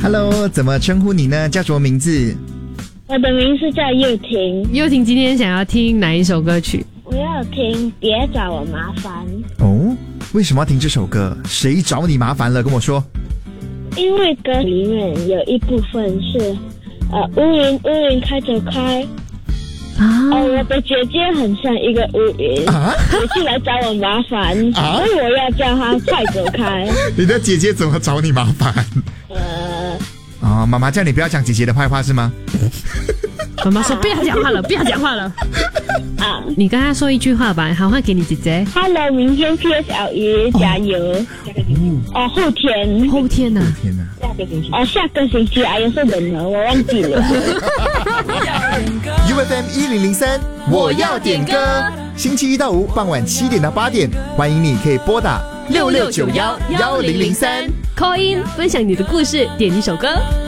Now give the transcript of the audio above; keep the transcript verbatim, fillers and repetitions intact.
Hello， 怎么称呼你呢？叫什么名字？ 我的名字叫佑婷。 佑婷今天想要听哪一首歌曲？ 我要听别找我麻烦。 哦，为什么要听这首歌？谁找你麻烦了？跟我说。 因为歌里面有一部分是呃乌云乌云开走开啊、呃，我的姐姐很像一个乌云啊，每次来找我麻烦啊，所以我要叫她快走开。 你的姐姐怎么找你麻烦？ 呃啊、哦，妈妈叫你不要讲姐姐的坏话是吗？ 妈妈说不要讲话了，不要讲话了。啊，你跟她说一句话吧，好话给你姐姐。 Hello， 明天 P S L E 加油。哦，后天。 后天呐、啊？ 天呐！ 下个星期。哦，下个星期哎呀，是人了，我忘记了。 U F M 一零零三，我要点歌。星期一到五傍晚七点到八点，欢迎你可以拨打六六九幺幺零零三 call in 分享你的故事，点一首歌。